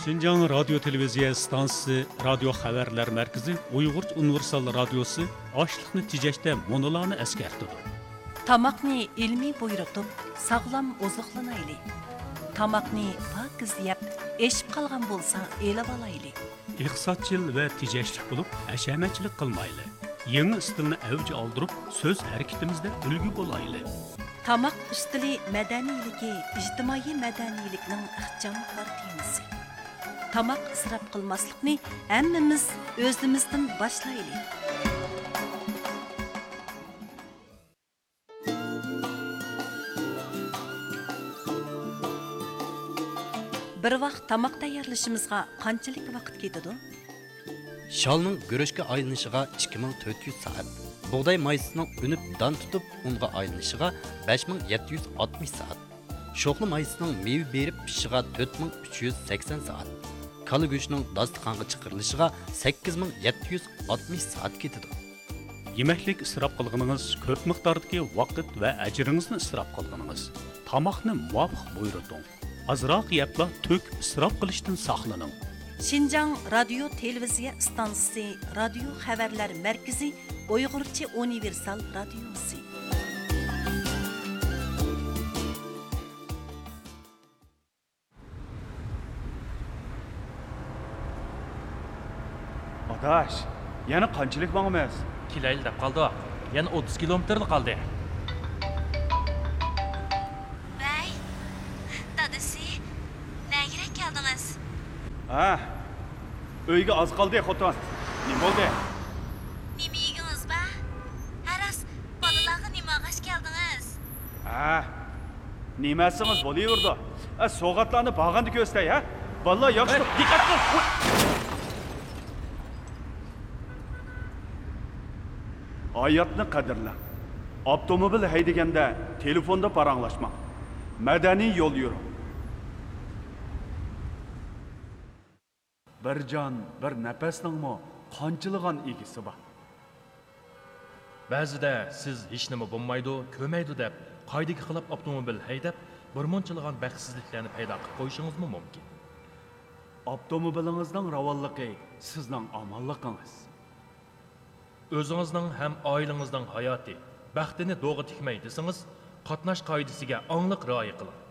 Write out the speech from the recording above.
Şinjan Radyo Televiziya Stansiyasi Radio Xabarlar Markazi Uyg'ur Universal Radiosi ochliqni tejashda monolarni eskartdi. Tamoqni ilmiy buyurtib, sog'lom oziqlanayli. Tamoqni pokiz yeb, eshib qolgan bo'lsa, elib olayli. Iqtisodchil va tejashlik bo'lib, ashamachilik qilmayli. Yangi istilni avj oldirib, so'z harakatimizda ulgu bo'layli. Tamoq ustili madaniyligi, ijtimoiy madaniylikning ixchamkor temasi. Tamoq isrof qilmaslikni hammamiz o'zimizdan boshlaylik. Bir vaqt tamoq tayyorlashimizga qanchalik vaqt ketadi? Shalning go'rishga aylanishiga 2400 soat. Buğday mayısının önüp dan tutup unga aylanishiga 5760 soat. Sho'xli mayısının meyve berib pishishiga 4380 soat. Kala go'shtining dasturxonga chiqarilishiga 8760 soat ketadi. Yemeklik isrof qilganingiz ko'p miqdordagi vaqt va ajringizni isrof qilganingiz. Tamoqni muvofiq buyurting. Azroq yebla to'k isrof qilishdan saqlaning. Şinjan Radyo Televiziya Stansiyasi Radio Xabarlar Markazi Uyg'urcha Universal Radiosi. Adaş, yana qanchalik boramiz? Kilayli deb qoldi. Yana 30 kilometrli qoldi. Bey, dadasi, nega keldingiz? Ha, uyga oz qoldi xotin. Nima bo'ldi? Nima yedingiz ba? Haras, bolalarga nima g'ash keldingiz? Ha, nimasimiz bo'laverdi. So'g'atlarni bag'andi ko'stay, ha? Bolalar yaxshi diqqat qil. Hayotni qadrla. Avtomobil haydaganda telefonda paranglashma. Madaniy yo'l yuring. Bir jon, bir nafasningmi qanchilgan egisi bor. Ba'zida siz hech nima bo'lmaydi, ko'maydi deb qoidaga xilop avtomobil haydab, bir munchilgan baxtsizliklarni paydo qilib qo'yishingiz mumkin. Avtomobilingizning ravonligi sizning omonligingiz. O'zingizning ham oilangizning hayoti, baxtini to'g'ri tikmay desangiz, qatnash qoidasiga aniq rioya qiling.